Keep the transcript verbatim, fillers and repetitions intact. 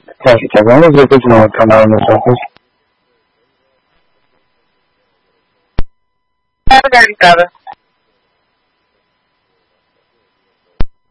Thank you, Tyrone. Is there no one come out in this office? Está organizado.